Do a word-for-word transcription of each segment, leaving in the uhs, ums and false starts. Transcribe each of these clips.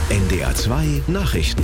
N D R zwei Nachrichten.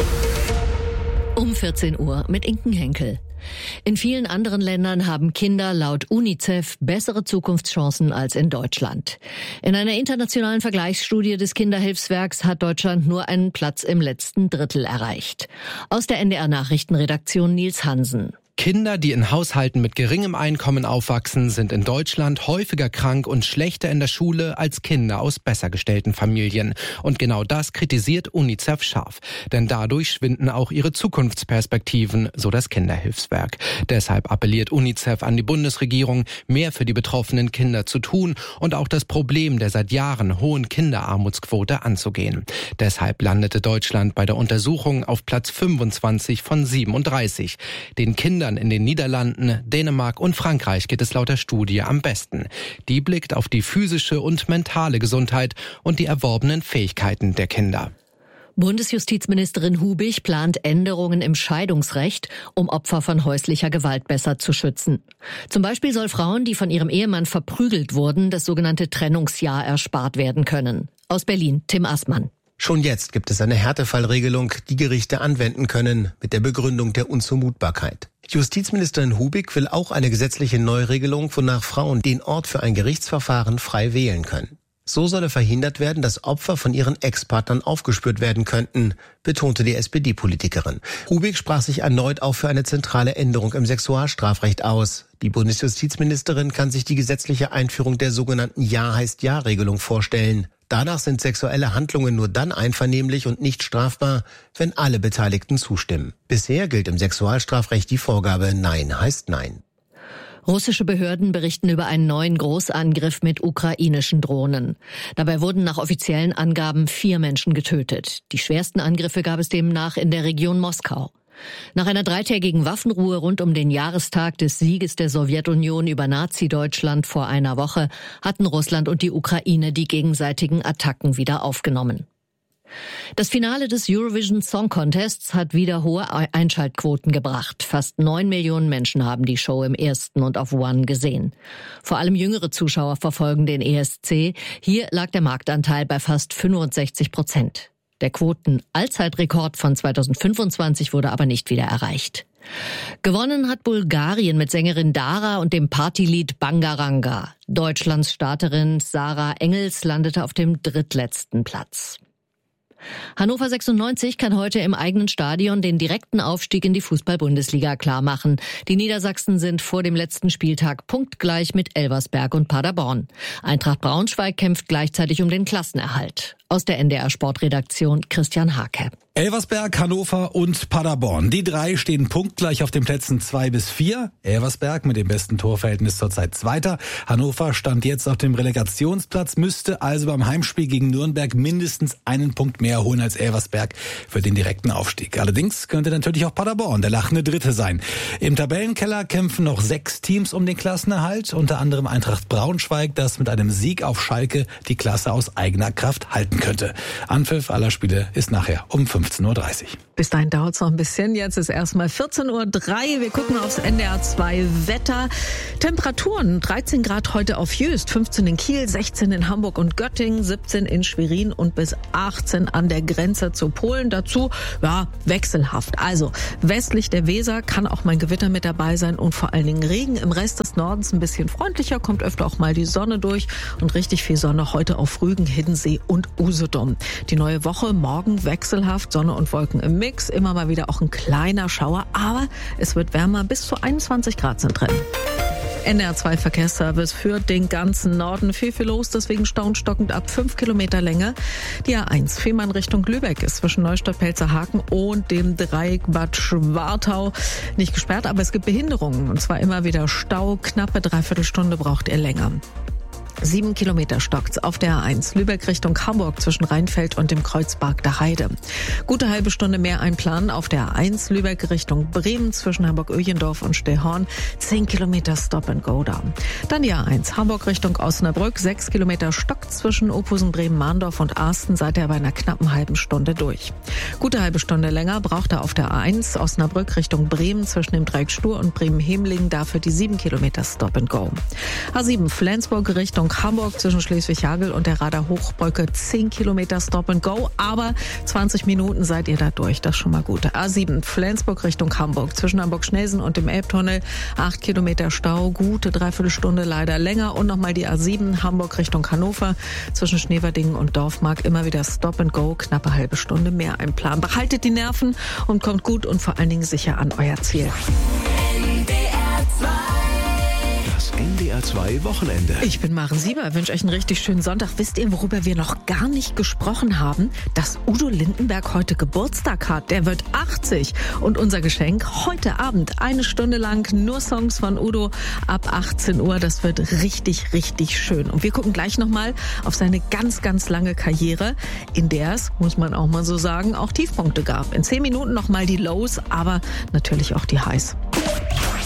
Um vierzehn Uhr mit Inken Henkel. In vielen anderen Ländern haben Kinder laut UNICEF bessere Zukunftschancen als in Deutschland. In einer internationalen Vergleichsstudie des Kinderhilfswerks hat Deutschland nur einen Platz im letzten Drittel erreicht. Aus der N D R-Nachrichtenredaktion Nils Hansen. Kinder, die in Haushalten mit geringem Einkommen aufwachsen, sind in Deutschland häufiger krank und schlechter in der Schule als Kinder aus besser gestellten Familien. Und genau das kritisiert UNICEF scharf. Denn dadurch schwinden auch ihre Zukunftsperspektiven, so das Kinderhilfswerk. Deshalb appelliert UNICEF an die Bundesregierung, mehr für die betroffenen Kinder zu tun und auch das Problem der seit Jahren hohen Kinderarmutsquote anzugehen. Deshalb landete Deutschland bei der Untersuchung auf Platz fünfundzwanzig von siebenunddreißig. Den Kindern in den Niederlanden, Dänemark und Frankreich geht es laut der Studie am besten. Die blickt auf die physische und mentale Gesundheit und die erworbenen Fähigkeiten der Kinder. Bundesjustizministerin Hubig plant Änderungen im Scheidungsrecht, um Opfer von häuslicher Gewalt besser zu schützen. Zum Beispiel soll Frauen, die von ihrem Ehemann verprügelt wurden, das sogenannte Trennungsjahr erspart werden können. Aus Berlin, Tim Assmann. Schon jetzt gibt es eine Härtefallregelung, die Gerichte anwenden können, mit der Begründung der Unzumutbarkeit. Justizministerin Hubig will auch eine gesetzliche Neuregelung, wonach Frauen den Ort für ein Gerichtsverfahren frei wählen können. So solle verhindert werden, dass Opfer von ihren Ex-Partnern aufgespürt werden könnten, betonte die S P D-Politikerin. Hubig sprach sich erneut auch für eine zentrale Änderung im Sexualstrafrecht aus. Die Bundesjustizministerin kann sich die gesetzliche Einführung der sogenannten Ja heißt Ja-Regelung vorstellen. Danach sind sexuelle Handlungen nur dann einvernehmlich und nicht strafbar, wenn alle Beteiligten zustimmen. Bisher gilt im Sexualstrafrecht die Vorgabe Nein heißt Nein. Russische Behörden berichten über einen neuen Großangriff mit ukrainischen Drohnen. Dabei wurden nach offiziellen Angaben vier Menschen getötet. Die schwersten Angriffe gab es demnach in der Region Moskau. Nach einer dreitägigen Waffenruhe rund um den Jahrestag des Sieges der Sowjetunion über Nazi-Deutschland vor einer Woche hatten Russland und die Ukraine die gegenseitigen Attacken wieder aufgenommen. Das Finale des Eurovision Song Contests hat wieder hohe Einschaltquoten gebracht. Fast neun Millionen Menschen haben die Show im ersten und auf One gesehen. Vor allem jüngere Zuschauer verfolgen den E S C. Hier lag der Marktanteil bei fast fünfundsechzig Prozent. Der Quoten-Allzeitrekord von zweitausendfünfundzwanzig wurde aber nicht wieder erreicht. Gewonnen hat Bulgarien mit Sängerin Dara und dem Partylied Bangaranga. Deutschlands Starterin Sarah Engels landete auf dem drittletzten Platz. Hannover sechsundneunzig kann heute im eigenen Stadion den direkten Aufstieg in die Fußball-Bundesliga klarmachen. Die Niedersachsen sind vor dem letzten Spieltag punktgleich mit Elversberg und Paderborn. Eintracht Braunschweig kämpft gleichzeitig um den Klassenerhalt. Aus der N D R-Sportredaktion Christian Hake. Elversberg, Hannover und Paderborn. Die drei stehen punktgleich auf den Plätzen zwei bis vier. Elversberg mit dem besten Torverhältnis zurzeit Zweiter. Hannover stand jetzt auf dem Relegationsplatz, müsste also beim Heimspiel gegen Nürnberg mindestens einen Punkt mehr holen als Elversberg für den direkten Aufstieg. Allerdings könnte natürlich auch Paderborn der lachende Dritte sein. Im Tabellenkeller kämpfen noch sechs Teams um den Klassenerhalt, unter anderem Eintracht Braunschweig, das mit einem Sieg auf Schalke die Klasse aus eigener Kraft halten könnte. Anpfiff aller Spiele ist nachher um fünfzehn Uhr dreißig. Bis dahin dauert es noch ein bisschen. Jetzt ist erstmal vierzehn Uhr drei. Wir gucken aufs N D R zwei Wetter. Temperaturen dreizehn Grad heute auf Jöst, fünfzehn in Kiel, sechzehn in Hamburg und Göttingen, siebzehn in Schwerin und bis achtzehn an der Grenze zu Polen. Dazu, ja, wechselhaft. Also westlich der Weser kann auch mal ein Gewitter mit dabei sein und vor allen Dingen Regen. Im Rest des Nordens ein bisschen freundlicher, kommt öfter auch mal die Sonne durch und richtig viel Sonne heute auf Rügen, Hiddensee und Usedom. Die neue Woche morgen wechselhaft, Sonne und Wolken im Mix, immer mal wieder auch ein kleiner Schauer, aber es wird wärmer, bis zu einundzwanzig Grad sind drin. N R zwei Verkehrsservice führt den ganzen Norden. Viel, viel los, deswegen staunstockend ab fünf Kilometer Länge. Die A eins Fehmarn Richtung Lübeck ist zwischen Neustadt-Pelzerhaken und dem Dreieck Bad Schwartau nicht gesperrt, aber es gibt Behinderungen und zwar immer wieder Stau. Knappe Dreiviertelstunde braucht ihr länger. Sieben Kilometer stockt's auf der A eins Lübeck Richtung Hamburg zwischen Rheinfeld und dem Kreuzberg der Heide. Gute halbe Stunde mehr einplanen auf der A eins Lübeck Richtung Bremen zwischen Hamburg-Öjendorf und Stehorn. Zehn Kilometer Stop and Go da. Dann die A eins Hamburg Richtung Osnabrück. Sechs Kilometer stockt zwischen Opusen, Bremen, Mahndorf und Arsten. Seid ihr bei einer knappen halben Stunde durch. Gute halbe Stunde länger braucht er auf der A eins Osnabrück Richtung Bremen zwischen dem Dreieck Stur und Bremen-Hemlingen. Dafür die sieben Kilometer Stop and Go. A sieben Flensburg Richtung Richtung Hamburg zwischen Schleswig-Holstein und der Rader Hochbrücke zehn Kilometer Stop and Go, aber zwanzig Minuten seid ihr da durch, das ist schon mal gut. A sieben Flensburg Richtung Hamburg zwischen Hamburg-Schnelsen und dem Elbtunnel acht Kilometer Stau, gute Dreiviertelstunde leider länger und nochmal die A sieben Hamburg Richtung Hannover zwischen Schneverdingen und Dorfmark immer wieder Stop and Go, knappe halbe Stunde mehr einplanen. Behaltet die Nerven und kommt gut und vor allen Dingen sicher an euer Ziel. Das N D R zwei Wochenende. Ich bin Maren Sieber, wünsche euch einen richtig schönen Sonntag. Wisst ihr, worüber wir noch gar nicht gesprochen haben? Dass Udo Lindenberg heute Geburtstag hat. Der wird achtzig. Und unser Geschenk heute Abend, eine Stunde lang nur Songs von Udo ab achtzehn Uhr. Das wird richtig, richtig schön. Und wir gucken gleich nochmal auf seine ganz, ganz lange Karriere, in der es, muss man auch mal so sagen, auch Tiefpunkte gab. In zehn Minuten nochmal die Lows, aber natürlich auch die Highs.